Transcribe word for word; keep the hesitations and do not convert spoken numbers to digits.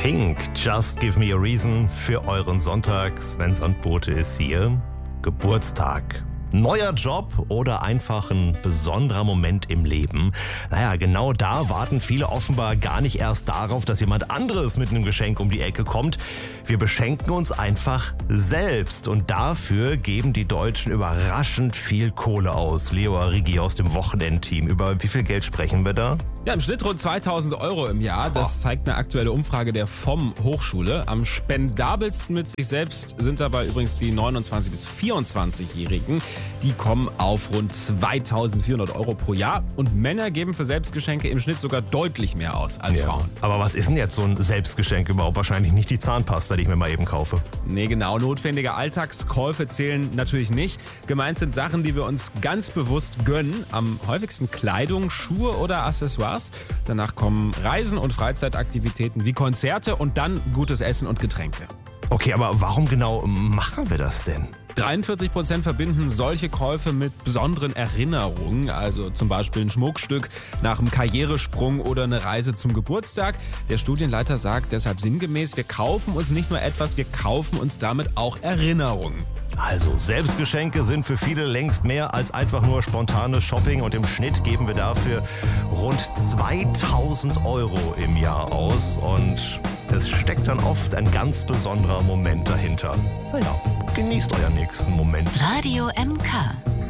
Pink, Just Give Me a Reason für euren Sonntag. Sven Sandbote ist hier. Geburtstag. Neuer Job oder einfach ein besonderer Moment im Leben? Naja, genau da warten viele offenbar gar nicht erst darauf, dass jemand anderes mit einem Geschenk um die Ecke kommt. Wir beschenken uns einfach selbst und dafür geben die Deutschen überraschend viel Kohle aus. Leo Arrighi aus dem Wochenendteam. Über wie viel Geld sprechen wir da? Ja, im Schnitt rund zweitausend Euro im Jahr. Das zeigt eine aktuelle Umfrage der V O M Hochschule. Am spendabelsten mit sich selbst sind dabei übrigens die neunundzwanzig- bis vierundzwanzigjährigen. Die kommen auf rund zweitausendvierhundert Euro pro Jahr. Und Männer geben für Selbstgeschenke im Schnitt sogar deutlich mehr aus als Ja. Frauen. Aber was ist denn jetzt so ein Selbstgeschenk überhaupt? Wahrscheinlich nicht die Zahnpasta, die ich mir mal eben kaufe. Nee, genau. Notwendige Alltagskäufe zählen natürlich nicht. Gemeint sind Sachen, die wir uns ganz bewusst gönnen. Am häufigsten Kleidung, Schuhe oder Accessoires. Danach kommen Reisen und Freizeitaktivitäten wie Konzerte und dann gutes Essen und Getränke. Okay, aber warum genau machen wir das denn? dreiundvierzig Prozent verbinden solche Käufe mit besonderen Erinnerungen, also zum Beispiel ein Schmuckstück nach einem Karrieresprung oder eine Reise zum Geburtstag. Der Studienleiter sagt deshalb sinngemäß, wir kaufen uns nicht nur etwas, wir kaufen uns damit auch Erinnerungen. Also, Selbstgeschenke sind für viele längst mehr als einfach nur spontanes Shopping und im Schnitt geben wir dafür rund zweitausend Euro im Jahr aus und es steckt dann oft ein ganz besonderer Moment dahinter. Naja, genießt euren nächsten Moment. Radio M K.